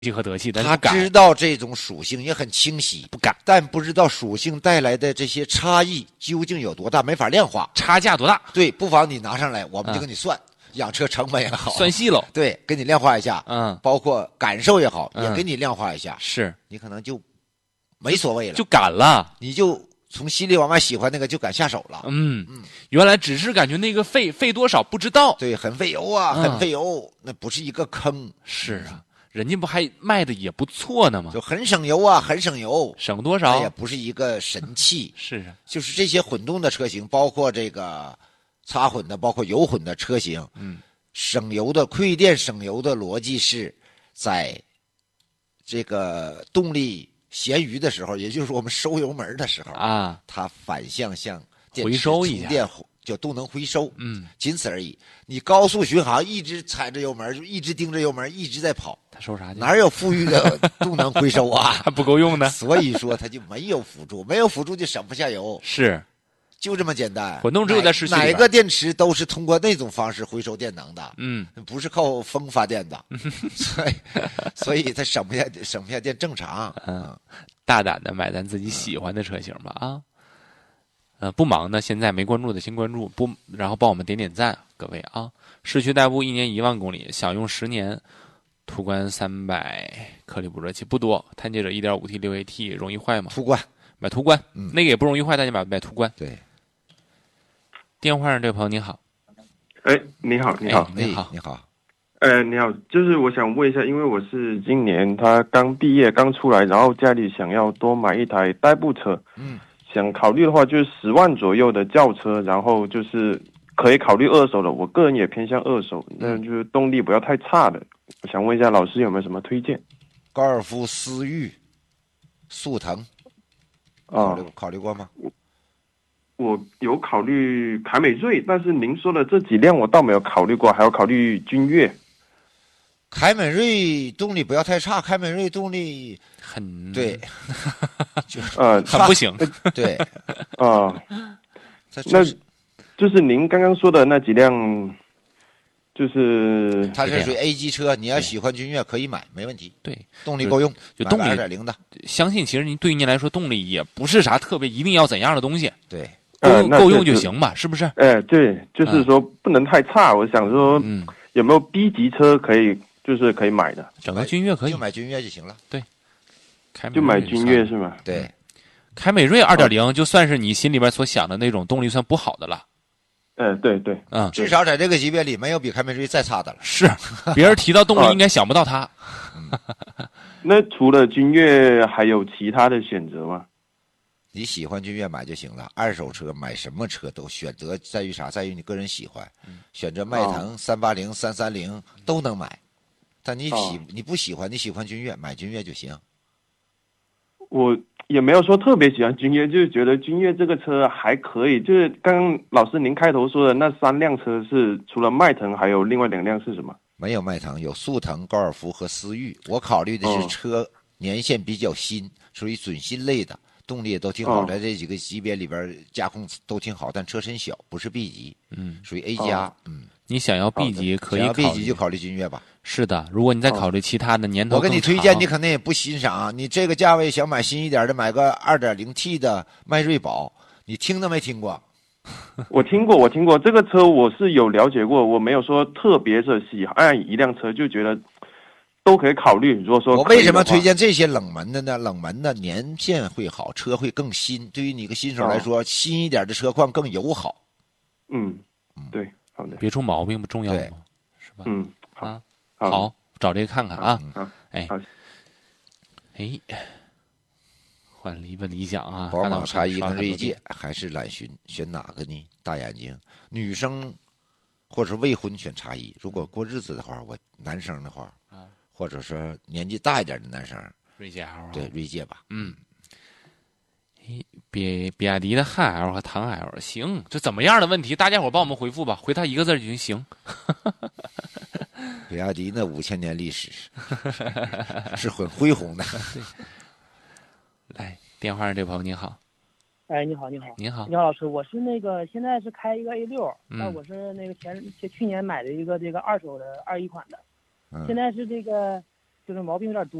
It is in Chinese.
气和德气， 他知道这种属性也很清晰， 不敢， 但不知道属性带来的这些差异究竟有多大，没法量化， 差价多大？ 对，不妨你拿上来，我们就给你算。养车成本也好， 算细喽， 对，给你量化一下，包括感受也好，也给你量化一下， 是你可能就没所谓了， 就敢了， 你就从心里往外喜欢那个就敢下手了。 原来只是感觉那个费多少不知道， 对，很费油啊，很费油，那不是一个坑。 是啊，人家不还卖的也不错呢吗？ 就很省油啊，很省油， 省多少？ 也不是一个神器。 是啊， 就是这些混动的车型，包括这个插混的，包括油混的车型，省油的馈电省油的逻辑是在这个动力闲余的时候，也就是我们收油门的时候啊， 它反向向回收一下， 电就都能回收，仅此而已。你高速巡航一直踩着油门，就一直盯着油门，一直在跑， 它收啥去？ 哪有富裕的动能回收啊？ 还不够用呢。 所以说它就没有辅助，没有辅助就省不下油。 是。 就这么简单， 混动只有在市区里边， 哪个电池都是通过那种方式回收电能的，不是靠风发电的，所以它省不下电正常。 大胆的买咱自己喜欢的车型吧啊！不忙的，现在没关注的先关注，然后帮我们点赞，各位啊！市区代步1年1万公里，享用10年，途观300颗粒捕热器不多，探界者 1.5T 6AT 容易坏吗？ 途观买途观，那个也不容易坏，大家买途观。 对。 电话上这位朋友你好， 你好， 你好， 你好， 你好，就是我想问一下，因为我是今年他刚毕业刚出来，然后家里想要多买一台代步车，想考虑的话就是10万左右的轿车，然后就是可以考虑二手的，我个人也偏向二手，那就是动力不要太差的。我想问一下老师有没有什么推荐？ 高尔夫、思域、速腾，考虑过吗？ 我有考虑凯美瑞，但是您说的这几辆我倒没有考虑过，还要考虑君越。 凯美瑞动力不要太差，凯美瑞动力很对，就是很不行。 对， 那就是您刚刚说的那几辆，就是它是属于 A 级车，你要喜欢君越可以买，没问题。 对， 动力够用， 就动力 2.0的。 相信其实对于您来说，动力也不是啥特别一定要怎样的东西。 对。 够用就行吧，是不是？ 对，就是说不能太差。我想说，有没有 B 级车可以买的？ 整个君越可以， 就买君越就行了。 对， 就买君越是吗？ 对， 凯美瑞2.0就算是你心里边所想的那种动力算不好的了。 对， 至少在这个级别里没有比凯美瑞再差的了。 是，别人提到动力应该想不到它。 那除了君越还有其他的选择吗？ 你喜欢君越买就行了。二手车买什么车都选择在于啥？在于你个人喜欢。选择迈腾、380、330都能买，但你不喜欢，你喜欢君越，买君越就行。 我也没有说特别喜欢君越，就是觉得君越这个车还可以。就是刚刚老师您开头说的那3辆车是除了迈腾，还有另外2辆是什么？ 没有迈腾，有速腾、高尔夫和思域。我考虑的是车年限比较新，属于准新类的。动力也都挺好，在这几个级别里边驾控都挺好，但车身小，不是 B 级，属于 A 加。 你想要 B 级可以考虑， B 级就考虑君越吧。 是的，如果你再考虑其他的年头， 我给你推荐，你可能也不欣赏。你这个价位想买新一点的，买个 2.0T 的迈锐宝，你听都没听过？ 我听过这个车，我是有了解过，我没有说特别的喜爱一辆车，就觉得都可以考虑。如果说我为什么推荐这些冷门的呢？冷门的年限会好，车会更新，对于你个新手来说，新一点的车况更友好。 对，好的， 别出毛病不重要吗？是吧？好，找这个看看啊。换了一个理想啊。 宝马X1跟锐界还是揽巡，选哪个呢？大眼睛，女生或者未婚选X1，如果过日子的话，我男生的话。或者说年纪大一点的男生， 锐界 L， 对锐界吧。 比亚迪的汉 L 和唐 L 行，这怎么样的问题？大家伙帮我们回复吧，回他一个字就行。 比亚迪那5000年历史是很恢宏的。 来，电话上这朋友你好。 你好， 你好， 老师，我是现在是开一个 A6，但我是去年买的一个这个二手的21款的。现在是就就是毛病有点多。